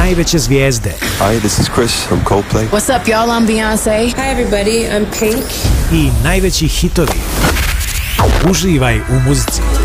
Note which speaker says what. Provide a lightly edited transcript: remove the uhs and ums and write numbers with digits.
Speaker 1: najveće zvijezde.
Speaker 2: Hi, this is Chris from Coldplay.
Speaker 3: What's up, y'all? I'm Beyoncé.
Speaker 4: Hi, everybody. I'm Pink.
Speaker 1: I najveći hitovi. Uživaj u muzici.